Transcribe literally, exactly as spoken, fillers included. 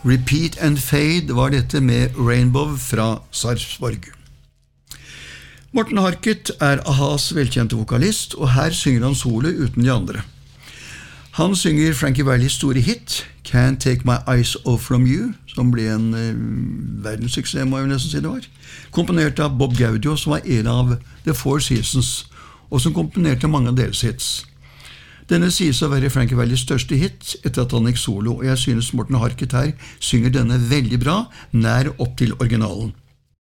Repeat and Fade var dette med Rainbow fra Sarpsborg. Morten Harket er A-has velkjente vokalist, og her synger han solo uten de andre. Han synger Frankie Vallis store hit, Can't Take My Eyes Off From You, som ble en eh, verdenssuksess, må jeg nesten si det var, komponert av Bob Gaudio, som var en av The Four Seasons, og som komponerte mange av deres hits. Denne sies å være Frankie Vallis største hit etter at han gikk solo, og jeg synes Morten Harket her synger denne veldig bra, nær opp til originalen.